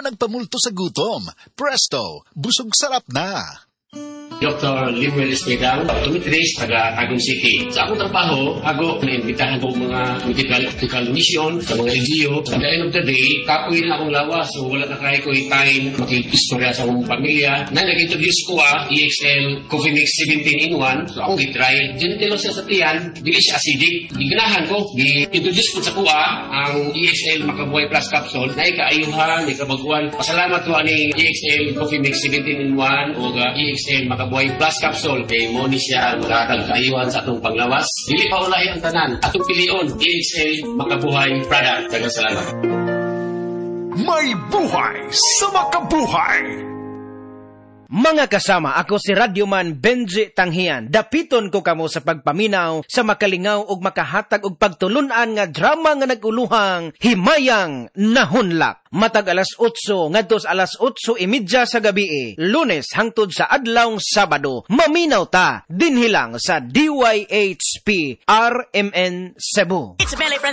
nagpamulto sa gutom. Presto, busog sarap na. Dr. Limuel Espedal, optometrist, taga Tagum City. Sa akong trabaho, ako naimbitahan ko mga medical mission sa mga LGU. At the end of the day, kapoy na akong lawas. So wala na kaya ko time makikistorya sa akong pamilya. Na nag-introduce ko EXL Coffee Mix 17 in 1. So akong gitry. Genitilo siya sa tiyan, dili siya acidic. Iganahan ko, i-introduce ko sa kuha ang EXL Makabuhay Plus Capsule na ikaayuhan, ikabaguan. Pasalamat ko ani EXL Coffee Mix 17 in 1 o EXL Makabuhay Plus Capsule kay mo ni siya makakagkayuhan sa atong panglawas. Dili pa ulahi ang tanan. Atong pilion, EXL Makabuhay product. Daghang salamat. May buhay sa makabuhay! Mga kasama, ako si Radyoman Benji Tanghian. Dapiton ko kamo sa pagpaminaw, sa makalingaw ug makahatag og pagtulunan nga drama nga naguluhang Himayang Nahunlak. Matag alas 8 ngadto sa alas 8:30 sa gabi, Lunes hangtod sa adlawng Sabado. Maminaw ta dinhi lang sa DYHP RMN Cebu. It's a belly